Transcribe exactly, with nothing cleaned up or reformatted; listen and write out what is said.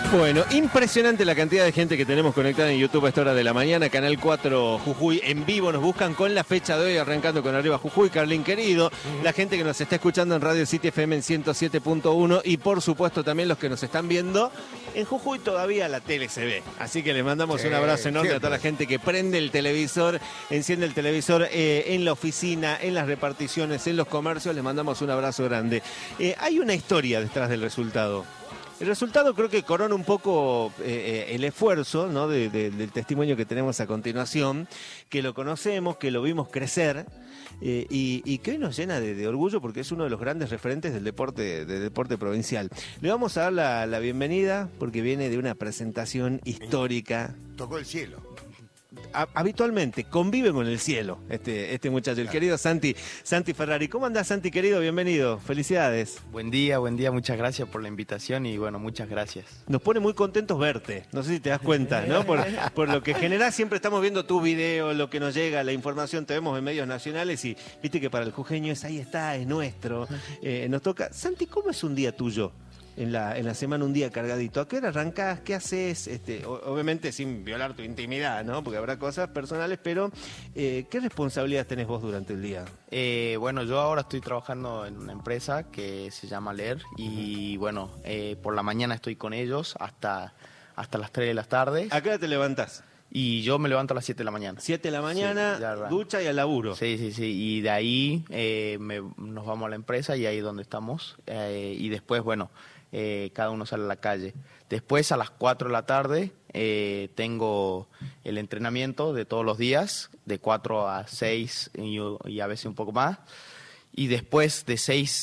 Bueno, impresionante la cantidad de gente que tenemos conectada en YouTube a esta hora de la mañana. Canal cuatro Jujuy en vivo nos buscan con la fecha de hoy, arrancando con Arriba Jujuy, Carlín querido. Uh-huh. La gente que nos está escuchando en Radio City F M en ciento siete punto uno y por supuesto también los que nos están viendo en Jujuy. Todavía la tele se ve, así que les mandamos sí, un abrazo enorme siempre a toda la gente que prende el televisor, enciende el televisor eh, en la oficina, en las reparticiones, en los comercios. Les mandamos un abrazo grande. Eh, hay una historia detrás del resultado. El resultado creo que corona un poco eh, el esfuerzo, ¿no? de, de, del testimonio que tenemos a continuación, que lo conocemos, que lo vimos crecer eh, y, y que hoy nos llena de, de orgullo porque es uno de los grandes referentes del deporte, del deporte provincial. Le vamos a dar la, la bienvenida porque viene de una presentación histórica. Tocó el cielo. Habitualmente convive con el cielo este, este muchacho, el querido Santi, Santi Ferrari. ¿Cómo andás, Santi, querido? Bienvenido, felicidades. Buen día, buen día, muchas gracias por la invitación y bueno, muchas gracias. Nos pone muy contentos verte, no sé si te das cuenta, ¿no? Por, por lo que generás, siempre estamos viendo tus videos, lo que nos llega, la información, te vemos en medios nacionales y viste que para el jujeño es ahí está, es nuestro, eh, nos toca. Santi, ¿cómo es un día tuyo? En la, en la semana, un día cargadito. ¿A qué hora arrancás? ¿Qué haces? Este, obviamente sin violar tu intimidad, ¿no? Porque habrá cosas personales, pero eh, ¿qué responsabilidades tenés vos durante el día? Eh, bueno, yo ahora estoy trabajando en una empresa que se llama Leer y bueno, eh, por la mañana estoy con ellos hasta, hasta las tres de la tarde. ¿A qué hora te levantás? Y yo me levanto a las siete de la mañana. siete de la mañana, sí, ducha y al laburo. Sí, sí, sí. Y de ahí eh, me, nos vamos a la empresa y ahí es donde estamos. Eh, y después, bueno, eh, cada uno sale a la calle. Después, a las cuatro de la tarde, eh, tengo el entrenamiento de todos los días, de cuatro a seis y, y a veces un poco más. Y después de seis